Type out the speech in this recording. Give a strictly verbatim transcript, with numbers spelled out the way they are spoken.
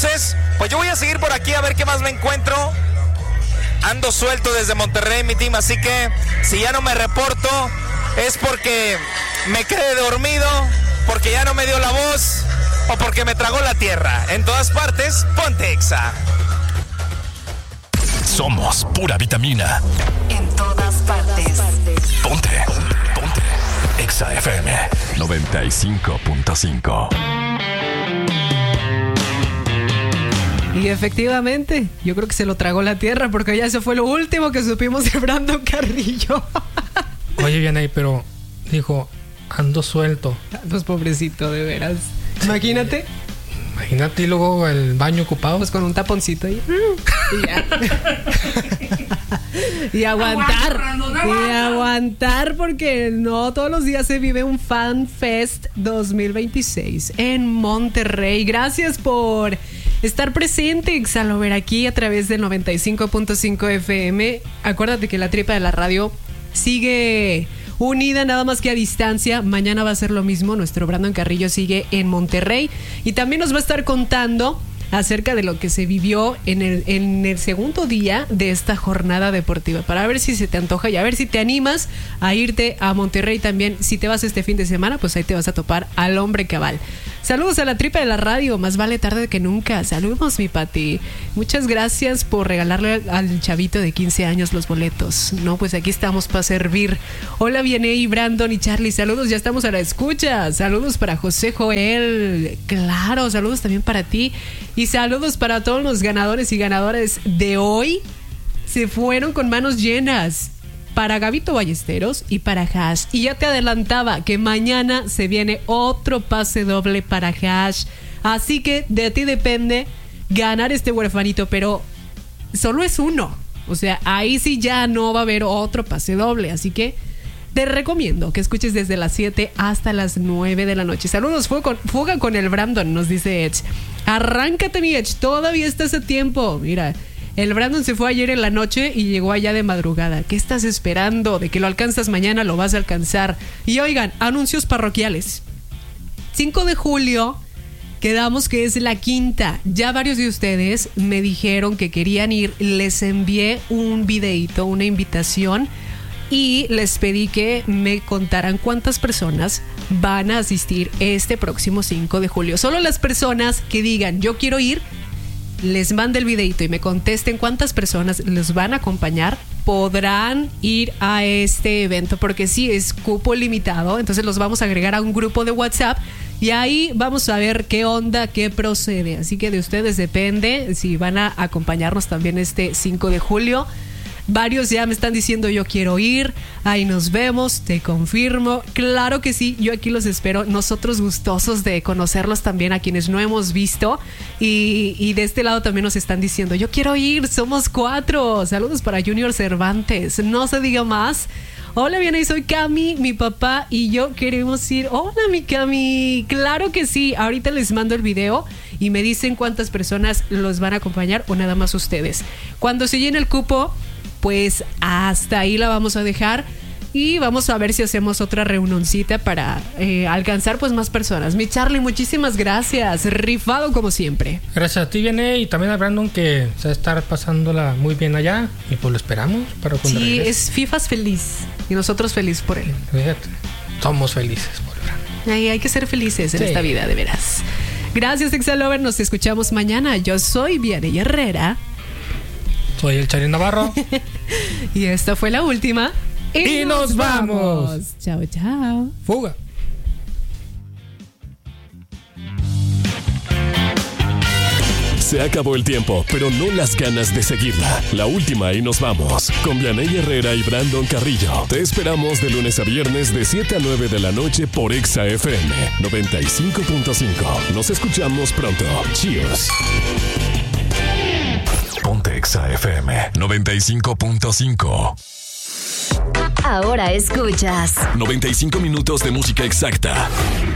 Entonces, pues yo voy a seguir por aquí a ver qué más me encuentro. Ando suelto desde Monterrey, mi team, así que si ya no me reporto es porque me quedé dormido, porque ya no me dio la voz o porque me tragó la tierra. En todas partes, ponte Exa. Somos pura vitamina. En todas partes. Ponte, ponte. Exa F M noventa y cinco punto cinco. Y efectivamente, yo creo que se lo tragó la tierra, porque ya eso fue lo último que supimos de Brandon Carrillo. Oye, bien ahí, pero dijo, ando suelto. Pues pobrecito, de veras. Imagínate. Imagínate y luego el baño ocupado. Pues con un taponcito ahí. Y ya. Y aguantar. Y aguantar, porque no todos los días se vive un Fan Fest dos mil veintiséis en Monterrey. Gracias por estar presente, Exalover, aquí a través del noventa y cinco punto cinco F M. Acuérdate que la tripa de la radio sigue unida, nada más que a distancia. Mañana va a ser lo mismo. Nuestro Brandon Carrillo sigue en Monterrey y también nos va a estar contando acerca de lo que se vivió en el, en el segundo día de esta jornada deportiva, para ver si se te antoja y a ver si te animas a irte a Monterrey también. Si te vas este fin de semana, pues ahí te vas a topar al hombre cabal. Saludos a la tripa de la radio, más vale tarde que nunca. Saludos, mi Pati. Muchas gracias por regalarle al chavito de quince años los boletos. No, pues aquí estamos para servir. Hola, Vianey, Brandon y Charlie. Saludos, ya estamos a la escucha. Saludos para José Joel. Claro, saludos también para ti. Y saludos para todos los ganadores y ganadoras de hoy. Se fueron con manos llenas. Para Gabito Ballesteros y para Hash. Y ya te adelantaba que mañana se viene otro pase doble para Hash. Así que de ti depende ganar este huerfanito, pero solo es uno. O sea, ahí sí ya no va a haber otro pase doble. Así que te recomiendo que escuches desde las siete hasta las nueve de la noche. Saludos, fuga con, fuga con el Brandon, nos dice Edge. Arráncate, mi Edge, todavía estás a tiempo. Mira, el Brandon se fue ayer en la noche y llegó allá de madrugada. ¿Qué estás esperando? De que lo alcanzas mañana, lo vas a alcanzar. Y oigan, anuncios parroquiales. cinco de julio, quedamos que es la quinta. Ya varios de ustedes me dijeron que querían ir. Les envié un videito, una invitación, y les pedí que me contaran cuántas personas van a asistir este próximo cinco de julio. Solo las personas que digan, yo quiero ir, les mande el videito y me contesten cuántas personas les van a acompañar, podrán ir a este evento, porque sí es cupo limitado. Entonces los vamos a agregar a un grupo de WhatsApp y ahí vamos a ver qué onda, qué procede. Así que de ustedes depende si van a acompañarnos también este cinco de julio. Varios ya me están diciendo, yo quiero ir, ahí nos vemos, te confirmo. Claro que sí, yo aquí los espero. Nosotros gustosos de conocerlos también a quienes no hemos visto. Y, y de este lado también nos están diciendo, yo quiero ir, somos cuatro. Saludos para Junior Cervantes, no se diga más. Hola, bien, ahí soy Cami, mi papá y yo queremos ir. Hola, mi Cami. Claro que sí, ahorita les mando el video y me dicen cuántas personas los van a acompañar o nada más ustedes. Cuando se llene el cupo, pues hasta ahí la vamos a dejar y vamos a ver si hacemos otra reunioncita para eh, alcanzar pues más personas. Mi Charlie, muchísimas gracias, rifado como siempre. Gracias a ti, Viene, y también a Brandon, que se va a estar pasándola muy bien allá y pues lo esperamos para cuando Sí, regrese. es FIFAs feliz y nosotros feliz por él. Fíjate, somos felices por Brandon. Ay, hay que ser felices en Sí. esta vida, de veras. Gracias, Exalover, nos escuchamos mañana. Yo soy Vianey Herrera. Soy el Charly Navarro. Y esta fue la última. Y nos vamos. Chao, chao. Fuga. Se acabó el tiempo, pero no las ganas de seguirla. La última y nos vamos. Con Vianey Herrera y Brandon Carrillo. Te esperamos de lunes a viernes de siete a nueve de la noche por Exa F M noventa y cinco punto cinco. Nos escuchamos pronto. Cheers. Ponte Exa F M noventa y cinco punto cinco. Ahora escuchas noventa y cinco minutos de música exacta.